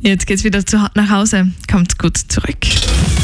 Jetzt geht's wieder nach Hause. Kommt gut zurück.